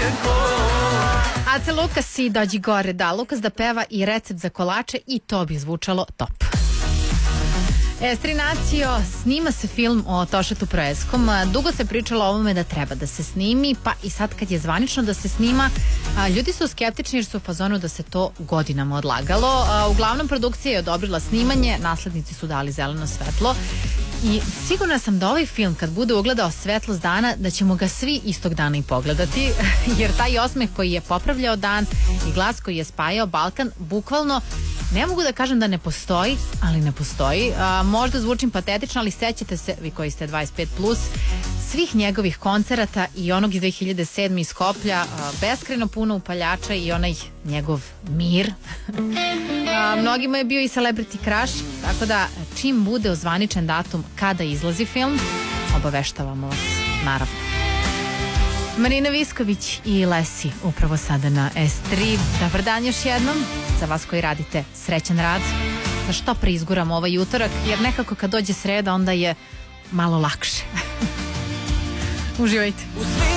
Ace Lukas i Dođi gore, da, Lukas da peva i recept za kolače i to bi zvučalo top. Strinacio, snima se film o Tošetu Proeskom. Dugo se pričalo o ovome da treba da se snimi, pa i sad kad je zvanično da se snima, ljudi su skeptični jer su u fazonu da se to godinama odlagalo. Uglavnom, produkcija je odobrila snimanje, naslednici su dali zeleno svetlo i sigurna sam da ovaj film kad bude ugledao svetlost dana, da ćemo ga svi istog dana i pogledati, jer taj osmeh koji je popravljao dan i glas koji je spajao Balkan, bukvalno ne mogu da kažem da ne postoji, ali ne postoji. Možda zvučim patetično, ali sećate se, vi koji ste 25+, svih njegovih koncerata i onog iz 2007. iz Skoplja, beskrajno puno upaljača i onaj njegov mir. Mnogima je bio i celebrity crush, tako da čim bude ozvaničen datum kada izlazi film, obaveštavamo vas, naravno. Marina Visković i Lesi upravo sada na S3. Dobar dan još jednom. Za vas koji radite, srećan rad. Da što pre izguramo ovaj utorak, jer nekako kad dođe sreda onda je malo lakše. Uživajte.